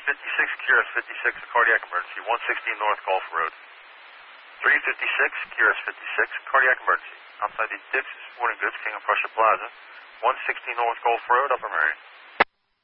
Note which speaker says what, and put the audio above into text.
Speaker 1: 56, QRS 56, a cardiac emergency, 116 North Gulf Road. 356, QRS 56, cardiac emergency. Outside the Dix's Sporting Goods, King of Prussia Plaza, 116 North Gulf Road, Upper Marion.